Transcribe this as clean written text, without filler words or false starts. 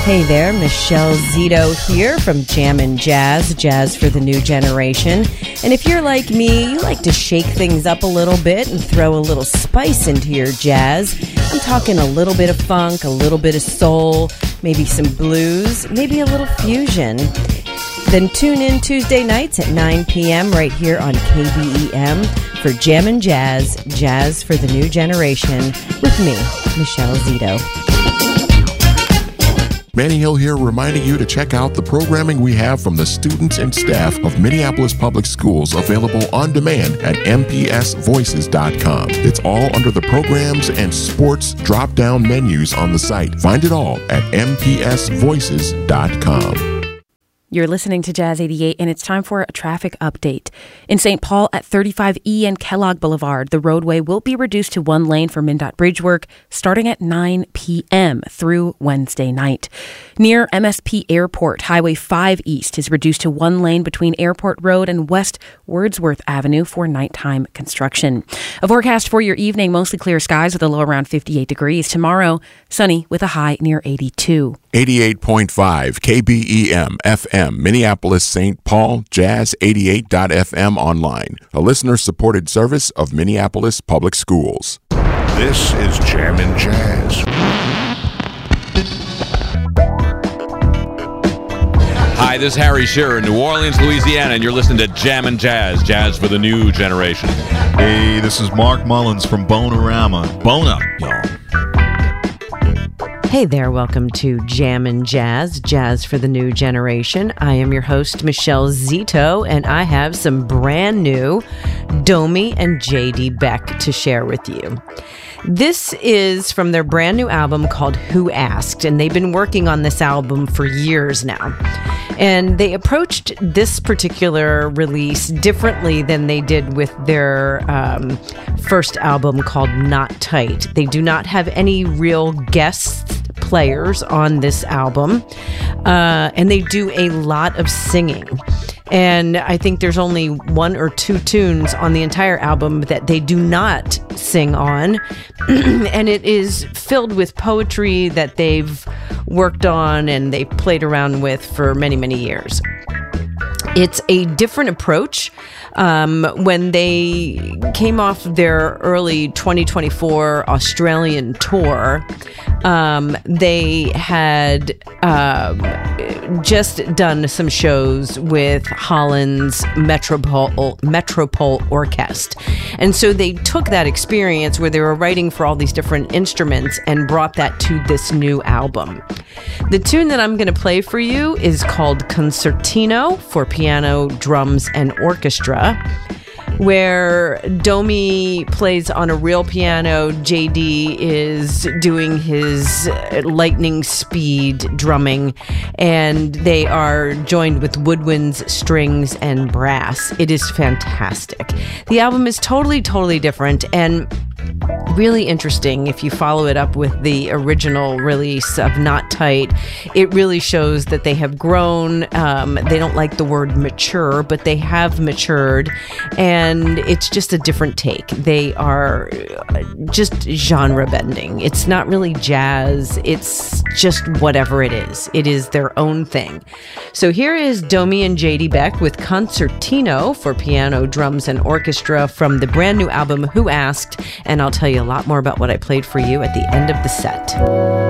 Hey there, Michelle Zito here from Jammin' Jazz, Jazz for the New Generation. And if you're like me, you like to shake things up a little bit and throw a little spice into your jazz. I'm talking a little bit of funk, a little bit of soul, maybe some blues, maybe a little fusion. Then tune in Tuesday nights at 9 p.m. right here on KBEM for Jammin' Jazz, Jazz for the New Generation with me, Michelle Zito. Manny Hill here, reminding you to check out the programming we have from the students and staff of Minneapolis Public Schools, available on demand at mpsvoices.com. It's all under the programs and sports drop-down menus on the site. Find it all at mpsvoices.com. You're listening to Jazz 88, and it's time for a traffic update. In St. Paul at 35E and Kellogg Boulevard, the roadway will be reduced to one lane for MnDOT bridge work starting at 9 p.m. through Wednesday night. Near MSP Airport, Highway 5 East is reduced to one lane between Airport Road and West Wordsworth Avenue for nighttime construction. A forecast for your evening, mostly clear skies with a low around 58 degrees. Tomorrow, sunny with a high near 82. 88.5 KBEM FM, Minneapolis, St. Paul, Jazz 88.fm online, a listener-supported service of Minneapolis Public Schools. This is Jammin' Jazz. Hi, this is Harry Shearer in New Orleans, Louisiana, and you're listening to Jammin' Jazz, Jazz for the New Generation. Hey, this is Mark Mullins from Bonerama. Bone up, y'all. Hey there, welcome to Jammin' Jazz, Jazz for the New Generation. I am your host, Michelle Zito, and I have some brand new Domi and JD Beck to share with you. This is from their brand new album called Who Asked, and they've been working on this album for years now. And they approached this particular release differently than they did with their first album called Not Tight. They do not have any real guest players on this album, and they do a lot of singing. And I think there's only one or two tunes on the entire album that they do not sing on. And it is filled with poetry that they've worked on and they played around with for many, many years. It's a different approach. When they came off their early 2024 Australian tour, they had just done some shows with Holland's Metropole Orkest. And so they took that experience where they were writing for all these different instruments and brought that to this new album. The tune that I'm going to play for you is called Concertino for piano, drums, and orchestra, where Domi plays on a real piano, JD is doing his lightning speed drumming, and they are joined with woodwinds, strings, and brass. It is fantastic. The album is totally different and really interesting. If you follow it up with the original release of Not Tight, it really shows that they have grown. They don't like the word mature, but they have matured, and it's just a different take. They are just genre bending. It's not really jazz. It's just whatever it is. It is their own thing. So here is Domi and JD Beck with Concertino for piano, drums, and orchestra from the brand new album Who Asked, and I'll tell you a lot more about what I played for you at the end of the set.